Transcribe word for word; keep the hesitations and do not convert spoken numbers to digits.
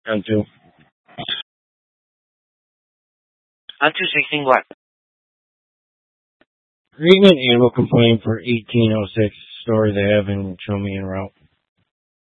On two. On two sixteen what? Reading an animal complaint for eighteen oh six story they have in Show Me en route.